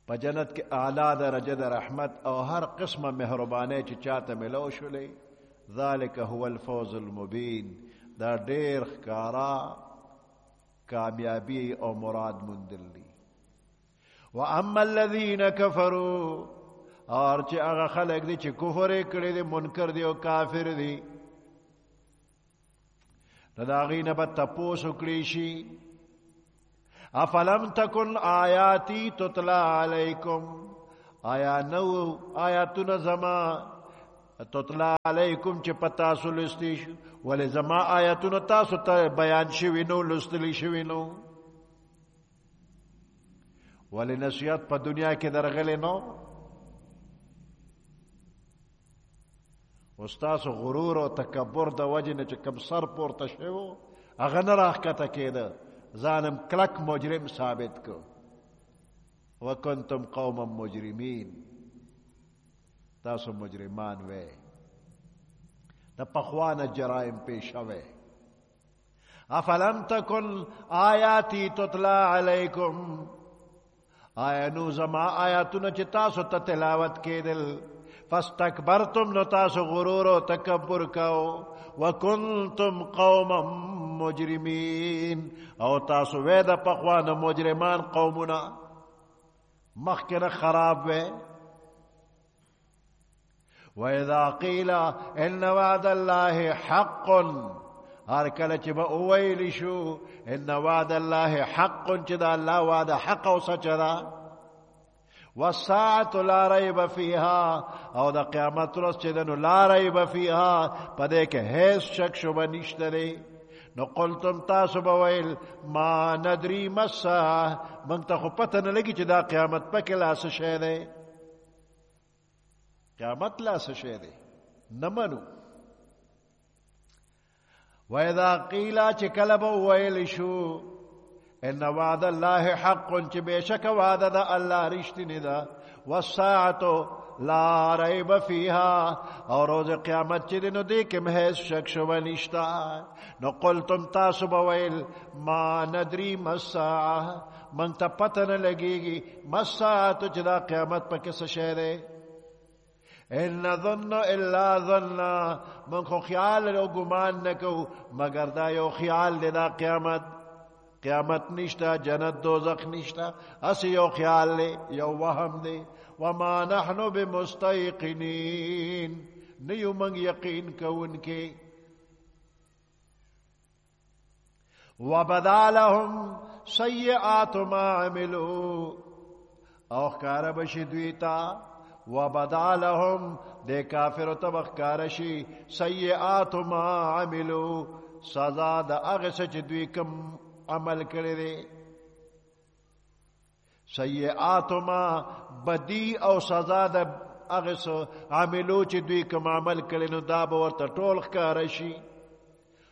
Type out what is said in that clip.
په جنت کې اعلی درجه د رحمت او هر قسمه مهرباني چې چاته ملو شولې. ذالک هو الفوز المبین، دا ډیر ښکارا کامیابی او مراد مندل دي. واما الذين كفروا، اور چې هغه خلک دي چې کفر کړي دي، منکر دي او کافر دي، نو د هغې نه به تپوس وکړی شي افلم تکن آیاتی تتلا علیکم، آیا نو آیاتونه زما تتلا علیکم چې په تاسو لستی شو، ولې زما آیاتونه تاسو ته بیان شوي نو، لستلی شوي نو، ولې نصیحت په دنیا کې درغلی نو. استاسو غرور او تکبر د وجه نه چې کوم سر پورته شوی هغه نه راښکته کېده، ځانم کلک مجرم ثابت کو. وکنتم قوما مجرمین، تاسو مجرمان وی، د پخوانه جرایم پیشه وی. افلم تکن آیاتی تتلا علیکم، آیا نو زما آیاتونه چې تاسو ته تلاوت کېدل، فاستکبرتم نو تاسو غرور او تکبر کو، وکنتم قوما مجرمین، او تاسو وې د پخوانه مجرمان قومونه، مخکنه خراب وې. وإذا قيل إن وعد الله حق، هر کله چې به وویل شو ان وعد الله حق، چې د الله وعده حق او سچ ده، والساعة لا ريب فيها، او د قیامت ورځ چې ده نو لا ريب فيها، په دې کې هیڅ شک شبه نشته دی. نو قلتم تاسو به ویل ما ندري ما الساعة، موږ ته خو پته نه لګي چې دا قیامت پکې لا څه شی دی، قیامت لا څه شی دی، نه منو. وإذا قيل چې کله به وویل شو ان وعد الله حق، چې بېشک وعده د الله رښتینې ده، والساعة لا ريب فيها، او روز قیامت چې دی نو دې کې هم هیڅ شک شبه نشته. نو قلتم تاسو به ویل ما ندري ما الساعة، موږ ته پته نه لګېږي ما الساعة، چې دا قیامت پکې څه شی دی. ان نظن الا ظنا، من خو خیال او ګمان نه کوو مگر دا یو خیال دی، دا قیامت نشته، جنت دوزخ نشته، اس یو خیال دی، یو وهم دی. وما نحن بمستيقنين، نیو من یقین کوونکي. وبدا لهم سیئات ما عملوا، او ښکاره بشي دوی ته، وبدا لهم د کافرو ته به ښکاره شي سیئات ما عملوا، سزا د هغه څه چې دوی کوم عمل کړی دی. سیئات ما بدی او سزا د هغه څه عملو چې دوی کوم عمل کړی، نو دا به ورته ټول ښکاره شي.